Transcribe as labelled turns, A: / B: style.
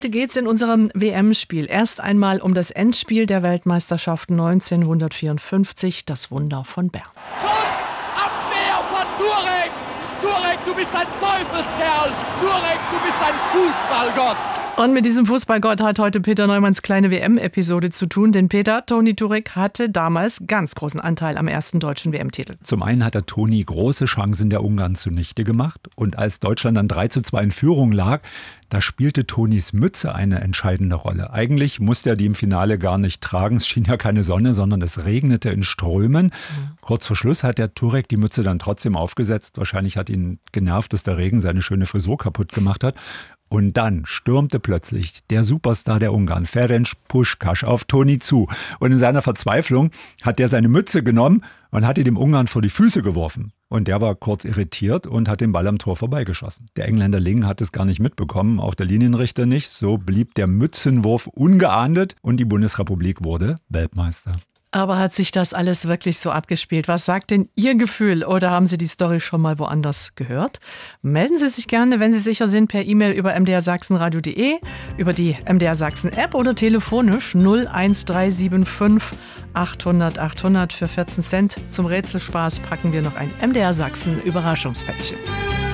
A: Heute geht es in unserem WM-Spiel erst einmal um das Endspiel der Weltmeisterschaft 1954, das Wunder von Bern.
B: Schuss! Abwehr von Turek! Turek, du bist ein Teufelskerl! Turek, du bist ein Fußballgott!
A: Und mit diesem Fußballgott hat heute Peter Neumanns kleine WM-Episode zu tun, denn Toni Turek hatte damals ganz großen Anteil am ersten deutschen WM-Titel.
C: Zum einen hat der Toni große Chancen der Ungarn zunichte gemacht und als Deutschland dann 3:2 in Führung lag, da spielte Tonis Mütze eine entscheidende Rolle. Eigentlich musste er die im Finale gar nicht tragen, es schien ja keine Sonne, sondern es regnete in Strömen. Kurz vor Schluss hat der Turek die Mütze dann trotzdem aufgesetzt. Wahrscheinlich hat ihn genervt, dass der Regen seine schöne Frisur kaputt gemacht hat. Und dann stürmte plötzlich der Superstar der Ungarn, Ferenc Puskás, auf Toni zu. Und in seiner Verzweiflung hat er seine Mütze genommen und hat die dem Ungarn vor die Füße geworfen. Und der war kurz irritiert und hat den Ball am Tor vorbeigeschossen. Der Engländer Ling hat es gar nicht mitbekommen, auch der Linienrichter nicht. So blieb der Mützenwurf ungeahndet und die Bundesrepublik wurde Weltmeister.
A: Aber hat sich das alles wirklich so abgespielt? Was sagt denn Ihr Gefühl? Oder haben Sie die Story schon mal woanders gehört? Melden Sie sich gerne, wenn Sie sicher sind, per E-Mail über mdrsachsenradio.de, über die MDR Sachsen App oder telefonisch 01375 800 800 für 14 Cent. Zum Rätselspaß packen wir noch ein MDR Sachsen Überraschungspäckchen.